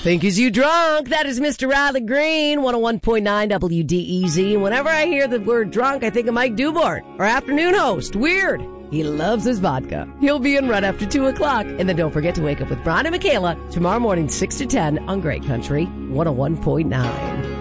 Think Is You Drunk? That is Mr. Riley Green, 101.9 WDEZ. And whenever I hear the word drunk, I think of Mike Dubort, our afternoon host. Weird. He loves his vodka. He'll be in right after 2 o'clock. And then don't forget to wake up with Brian and Michaela tomorrow morning, 6 to 10 on Great Country 101.9.